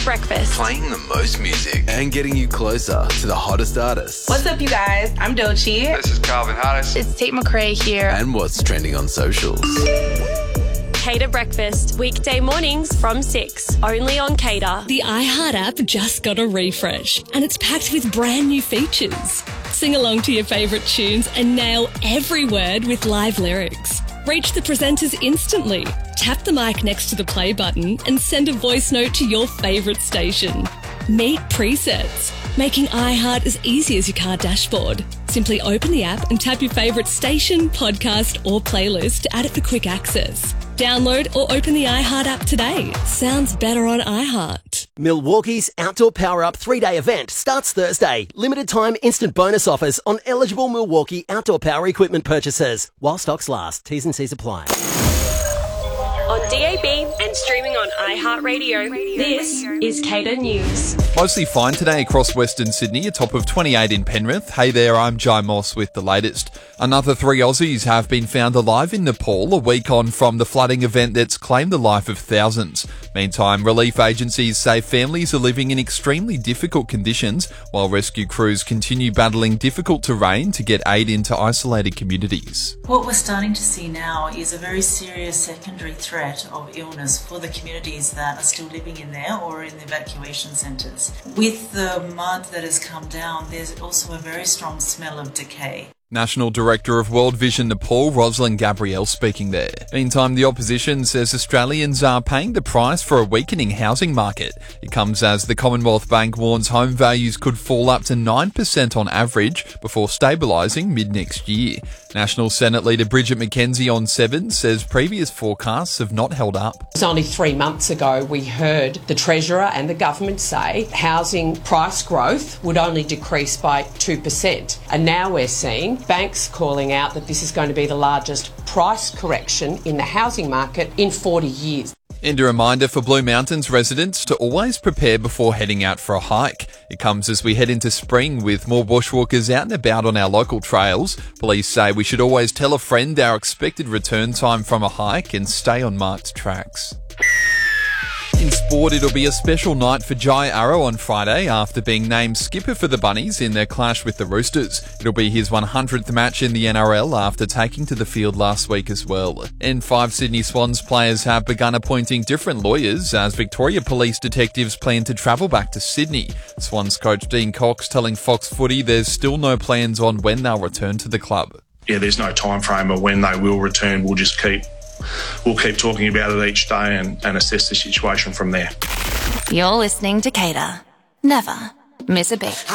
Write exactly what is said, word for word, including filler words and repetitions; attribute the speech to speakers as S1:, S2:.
S1: Breakfast.
S2: Playing the most music and getting you closer to the hottest artists.
S3: What's up, you guys? I'm Doechii.
S4: This is Calvin Harris.
S5: It's Tate McRae here.
S2: And what's trending on socials.
S1: Cater Breakfast, weekday mornings from six, only on Cater.
S6: The iHeart app just got a refresh and it's packed with brand new features. Sing along to your favourite tunes and nail every word with live lyrics. Reach the presenters instantly. Tap the mic next to the play button and send a voice note to your favourite station. Meet presets, making iHeart as easy as your car dashboard. Simply open the app and tap your favourite station, podcast or playlist to add it for quick access. Download or open the iHeart app today. Sounds better on iHeart.
S7: Milwaukee's Outdoor Power Up three-day event starts Thursday. Limited time instant bonus offers on eligible Milwaukee outdoor power equipment purchases. While stocks last. T's and C's apply.
S1: On D A B and streaming on iHeartRadio, this is Cater News.
S8: Mostly fine today across Western Sydney, a top of twenty-eight in Penrith. Hey there, I'm Jai Moss with the latest. Another three Aussies have been found alive in Nepal a week on from the flooding event that's claimed the life of thousands. Meantime, relief agencies say families are living in extremely difficult conditions while rescue crews continue battling difficult terrain to get aid into isolated communities.
S9: What we're starting to see now is a very serious secondary threat of illness for the communities that are still living in there or in the evacuation centres. With the mud that has come down, there's also a very strong smell of decay.
S8: National Director of World Vision Nepal, Rosalind Gabrielle, speaking there. Meantime, the opposition says Australians are paying the price for a weakening housing market. It comes as the Commonwealth Bank warns home values could fall up to nine percent on average before stabilising mid-next year. National Senate Leader Bridget McKenzie on Seven says previous forecasts have not held up.
S10: It was only three months ago we heard the Treasurer and the government say housing price growth would only decrease by two percent. And now we're seeing banks calling out that this is going to be the largest price correction in the housing market in forty years.
S8: And a reminder for Blue Mountains residents to always prepare before heading out for a hike. It comes as we head into spring with more bushwalkers out and about on our local trails. Police say we should always tell a friend our expected return time from a hike and stay on marked tracks. In sport, it'll be a special night for Jai Arrow on Friday after being named skipper for the Bunnies in their clash with the Roosters. It'll be his one hundredth match in the N R L after taking to the field last week as well. And five Sydney Swans players have begun appointing different lawyers as Victoria Police detectives plan to travel back to Sydney. Swans coach Dean Cox telling Fox Footy there's still no plans on when they'll return to the club.
S11: Yeah, there's no time frame of when they will return. We'll just keep We'll keep talking about it each day and, and assess the situation from there.
S5: You're listening to Cater. Never miss a beat.